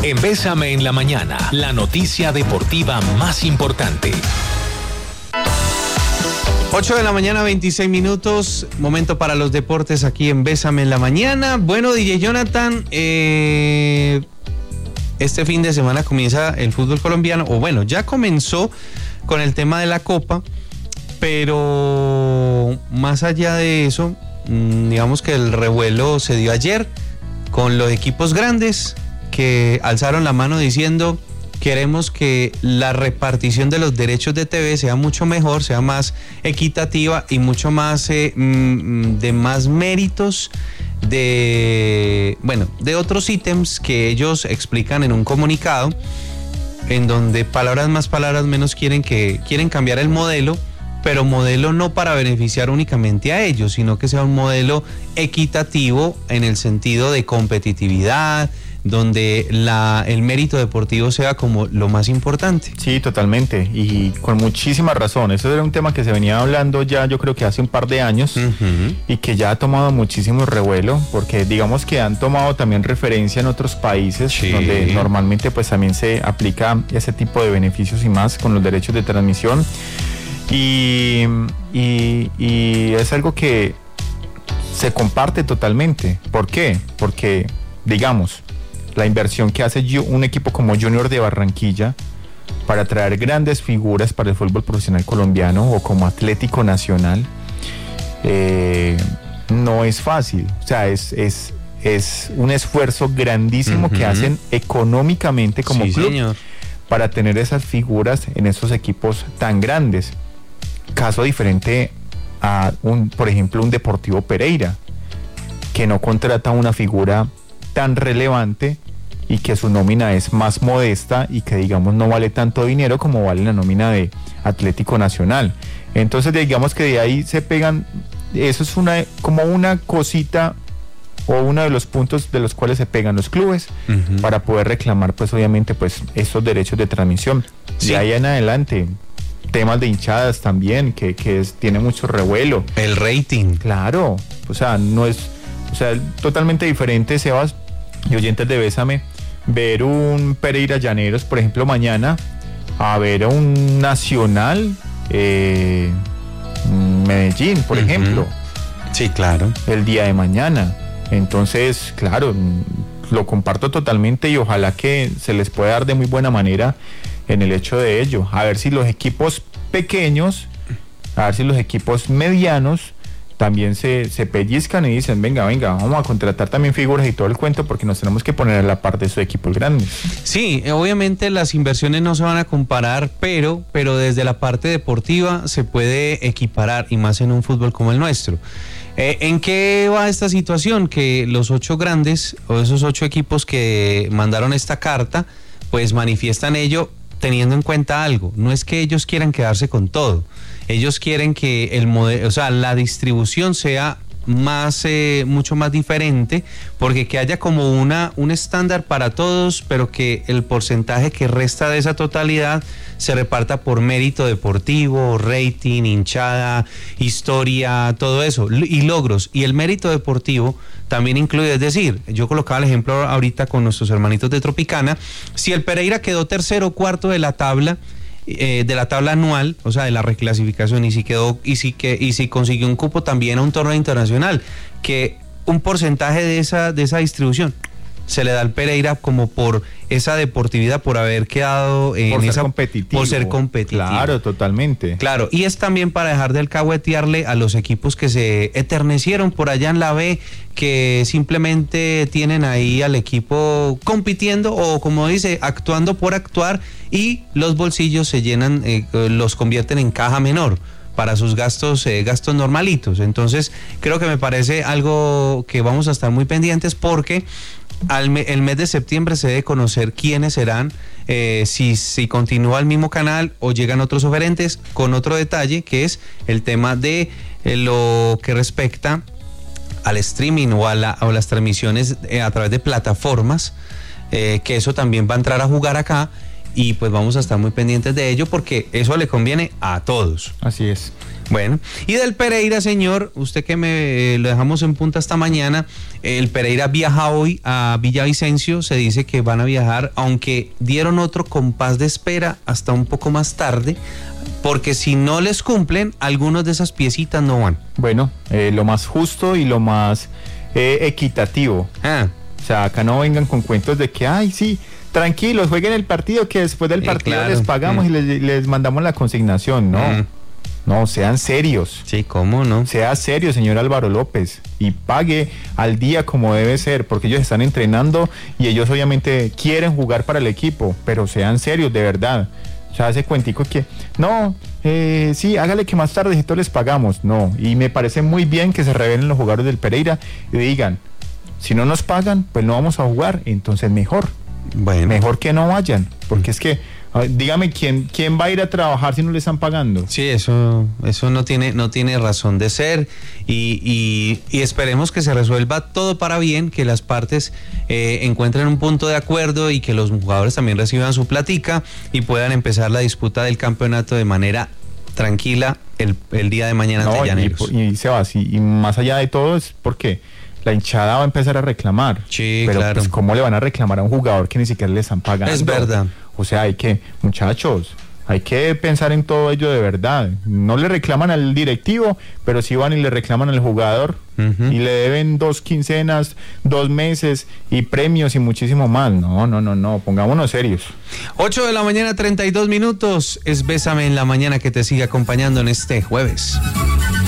En Bésame en la Mañana, la noticia deportiva más importante. 8 de la mañana, 26 minutos, momento para los deportes aquí en Bésame en la Mañana. Bueno, DJ Jonathan, este fin de semana comienza el fútbol colombiano, o bueno, ya comenzó con el tema de la Copa, pero más allá de eso, digamos que el revuelo se dio ayer con los equipos grandes que alzaron la mano diciendo: queremos que la repartición de los derechos de TV sea mucho mejor, sea más equitativa y mucho más de más méritos de otros ítems que ellos explican en un comunicado, en donde palabras más, palabras menos quieren cambiar el modelo, pero modelo no para beneficiar únicamente a ellos, sino que sea un modelo equitativo en el sentido de competitividad, donde el mérito deportivo sea como lo más importante. Sí, totalmente, y con muchísima razón. Eso era un tema que se venía hablando ya, yo creo que hace un par de años, y que ya ha tomado muchísimo revuelo, porque digamos que han tomado también referencia en otros países, sí, donde normalmente pues también se aplica ese tipo de beneficios y más con los derechos de transmisión, y es algo que se comparte totalmente. ¿Por qué? Porque, digamos, la inversión que hace un equipo como Junior de Barranquilla para traer grandes figuras para el fútbol profesional colombiano, o como Atlético Nacional, no es fácil. O sea, es un esfuerzo grandísimo que hacen económicamente como club, señor, para tener esas figuras en esos equipos tan grandes. Caso diferente a por ejemplo, un Deportivo Pereira, que no contrata una figura tan relevante y que su nómina es más modesta y que, digamos, no vale tanto dinero como vale la nómina de Atlético Nacional. Entonces, digamos que de ahí se pegan, eso es como una cosita, o uno de los puntos de los cuales se pegan los clubes para poder reclamar, pues obviamente, pues estos derechos de transmisión. Sí. De ahí en adelante, temas de hinchadas también, que tiene mucho revuelo. El rating. Claro, o sea, totalmente diferente, Sebas y oyentes de Bésame, ver un Pereira Llaneros, por ejemplo, mañana, a ver a un Nacional Medellín, por ejemplo. Sí, claro. El día de mañana. Entonces, claro, lo comparto totalmente, y ojalá que se les pueda dar de muy buena manera en el hecho de ello. A ver si los equipos pequeños, a ver si los equipos medianos también se pellizcan y dicen: venga, vamos a contratar también figuras y todo el cuento, porque nos tenemos que poner a la par de esos equipos grandes. Sí, obviamente las inversiones no se van a comparar, pero desde la parte deportiva se puede equiparar, y más en un fútbol como el nuestro. ¿En qué va esta situación? Que los 8 grandes, o esos 8 equipos que mandaron esta carta, pues manifiestan ello teniendo en cuenta algo. No es que ellos quieran quedarse con todo. Ellos quieren que el modelo, o sea, la distribución sea mucho más diferente, porque que haya como un estándar para todos, pero que el porcentaje que resta de esa totalidad se reparta por mérito deportivo, rating, hinchada, historia, todo eso, y logros. Y el mérito deportivo también incluye, es decir, yo colocaba el ejemplo ahorita con nuestros hermanitos de Tropicana: si el Pereira quedó tercero o cuarto de la tabla anual, o sea, de la reclasificación, y si consiguió un cupo también a un torneo internacional, que un porcentaje de esa distribución se le da al Pereira como por esa deportividad, por haber quedado por ser competitivo. Claro, totalmente. Claro, y es también para dejar de alcahuetearle a los equipos que se eternecieron por allá en la B, que simplemente tienen ahí al equipo compitiendo, o como dice, actuando por actuar, y los bolsillos se llenan, los convierten en caja menor para sus gastos normalitos. Entonces, creo que me parece algo que vamos a estar muy pendientes, porque el mes de septiembre se debe conocer quiénes serán, si continúa el mismo canal o llegan otros oferentes, con otro detalle, que es el tema de lo que respecta al streaming o a las transmisiones a través de plataformas, que eso también va a entrar a jugar acá, y pues vamos a estar muy pendientes de ello porque eso le conviene a todos. Así es. Bueno, y del Pereira, señor, usted que lo dejamos en punta esta mañana, el Pereira viaja hoy a Villavicencio, se dice que van a viajar, aunque dieron otro compás de espera hasta un poco más tarde, porque si no les cumplen, algunos de esas piecitas no van. Bueno, lo más justo y lo más equitativo. O sea, acá no vengan con cuentos de que, ay, sí, tranquilos, jueguen el partido, que después del partido claro. les pagamos y les mandamos la consignación, ¿no? No, sean serios. Sí, ¿cómo no? Sea serio, señor Álvaro López, y pague al día como debe ser, porque ellos están entrenando y ellos obviamente quieren jugar para el equipo, pero sean serios de verdad. O sea, ese cuentico que, no, sí, hágale que más tardecito les pagamos. No, y me parece muy bien que se revelen los jugadores del Pereira y digan, si no nos pagan, pues no vamos a jugar, entonces mejor. Bueno. Mejor que no vayan, porque es que dígame quién va a ir a trabajar si no le están pagando. Sí, eso no tiene razón de ser y esperemos que se resuelva todo para bien, que las partes encuentren un punto de acuerdo y que los jugadores también reciban su platica y puedan empezar la disputa del campeonato de manera tranquila el día de mañana ante Llaneros. Y Sebas, y más allá de todo es porque la hinchada va a empezar a reclamar. Sí, pero claro. Pues, ¿cómo le van a reclamar a un jugador que ni siquiera le están pagando? Es verdad. O sea, muchachos, hay que pensar en todo ello de verdad. No le reclaman al directivo, pero sí van y le reclaman al jugador. Y le deben 2 quincenas, 2 meses y premios y muchísimo más. No, pongámonos serios. 8:32 a.m, es Bésame en la Mañana que te sigue acompañando en este jueves.